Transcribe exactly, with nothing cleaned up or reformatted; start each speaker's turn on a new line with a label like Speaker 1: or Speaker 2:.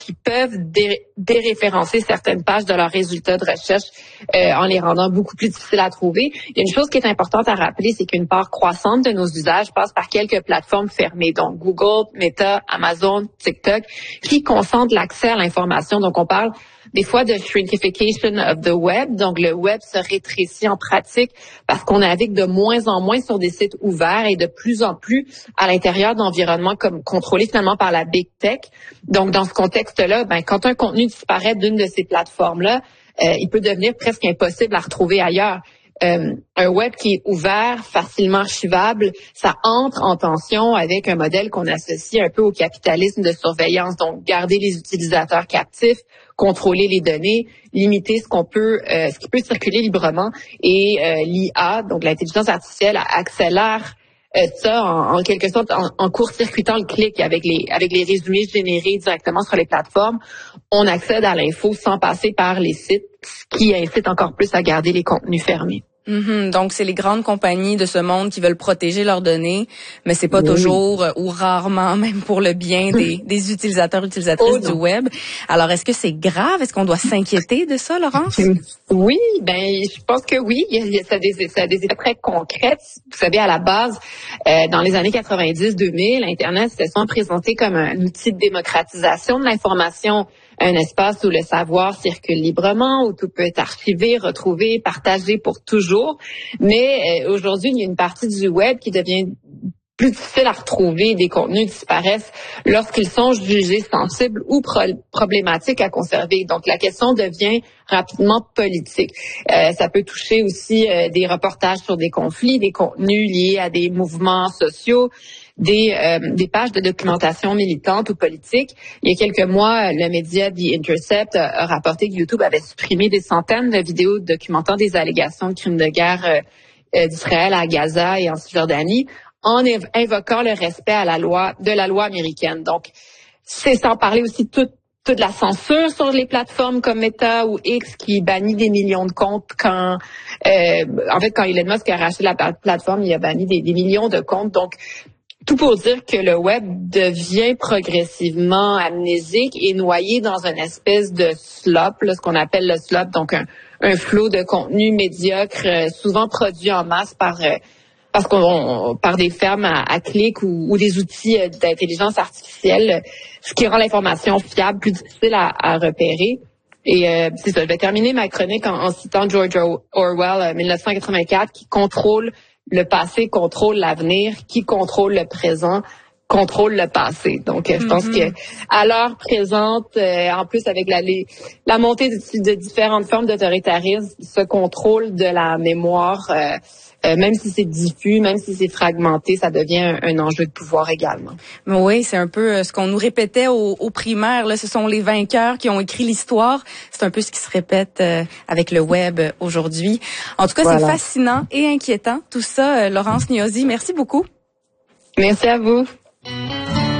Speaker 1: qui peuvent dé- déréférencer certaines pages de leurs résultats de recherche euh, en les rendant beaucoup plus difficiles à trouver. Il y a une chose qui est importante à rappeler, c'est qu'une part croissante de nos usages passe par quelques plateformes fermées, donc Google, Meta, Amazon, TikTok, qui concentrent l'accès à l'information. Donc, on parle des fois de shrinkification of the web. Donc, le web se rétrécit en pratique parce qu'on navigue de moins en moins sur des sites ouverts et de plus en plus à l'intérieur d'environnements comme contrôlés finalement par la big tech. Donc, dans ce contexte-là, ben, quand un contenu disparaît d'une de ces plateformes-là, euh, il peut devenir presque impossible à retrouver ailleurs. Euh, un web qui est ouvert, facilement archivable, ça entre en tension avec un modèle qu'on associe un peu au capitalisme de surveillance. Donc, garder les utilisateurs captifs, contrôler les données, limiter ce qu'on peut, euh, ce qui peut circuler librement. Et euh, l'I A, donc l'intelligence artificielle, accélère euh, ça en, en quelque sorte en, en court-circuitant le clic avec les avec les résumés générés directement sur les plateformes. On accède à l'info sans passer par les sites, ce qui incite encore plus à garder les contenus fermés.
Speaker 2: Mm-hmm. Donc, c'est les grandes compagnies de ce monde qui veulent protéger leurs données, mais c'est pas oui. toujours euh, ou rarement même pour le bien des, des utilisateurs, utilisatrices oh, du web. Alors, est-ce que c'est grave? Est-ce qu'on doit s'inquiéter de ça, Laurence?
Speaker 1: Oui, ben, je pense que oui. Il y a, ça, a des, ça a des effets très concrets. Vous savez, à la base, euh, dans les années quatre-vingt-dix deux mille, Internet s'était souvent présenté comme un outil de démocratisation de l'information, un espace où le savoir circule librement, où tout peut être archivé, retrouvé, partagé pour toujours. Mais euh, aujourd'hui, il y a une partie du web qui devient plus difficile à retrouver. Des contenus disparaissent lorsqu'ils sont jugés sensibles ou pro- problématiques à conserver. Donc, la question devient rapidement politique. Euh, ça peut toucher aussi euh, des reportages sur des conflits, des contenus liés à des mouvements sociaux, des, euh, des pages de documentation militante ou politique. Il y a quelques mois, le média The Intercept a, a rapporté que YouTube avait supprimé des centaines de vidéos documentant des allégations de crimes de guerre euh, euh, d'Israël à Gaza et en Cisjordanie, en év- invoquant le respect à la loi de la loi américaine. Donc, c'est sans parler aussi de toute toute la censure sur les plateformes comme Meta ou X qui bannit des millions de comptes quand, euh, en fait, quand Elon Musk a racheté la plateforme, il a banni des, des millions de comptes. Donc, tout pour dire que le web devient progressivement amnésique et noyé dans une espèce de slop, là, ce qu'on appelle le slop, donc un, un flot de contenu médiocre, euh, souvent produit en masse par euh, parce qu'on par des fermes à, à clics ou, ou des outils euh, d'intelligence artificielle, ce qui rend l'information fiable, plus difficile à, à repérer. Et euh, c'est ça, je vais terminer ma chronique en, en citant George Orwell, euh, dix-neuf cent quatre-vingt-quatre, qui contrôle le passé, contrôle l'avenir, qui contrôle le présent, contrôle le passé. Donc, euh, je mm-hmm. pense que à l'heure présente, euh, en plus avec la, les, la montée de, de différentes formes d'autoritarisme, ce contrôle de la mémoire, euh, euh, même si c'est diffus, même si c'est fragmenté, ça devient un, un enjeu de pouvoir également.
Speaker 2: Oui, c'est un peu euh, ce qu'on nous répétait au, au primaire. Là, ce sont les vainqueurs qui ont écrit l'histoire. C'est un peu ce qui se répète euh, avec le web euh, aujourd'hui. En tout cas, voilà. C'est fascinant et inquiétant tout ça. Euh, Laurence Gnosi, merci beaucoup.
Speaker 1: Merci à vous.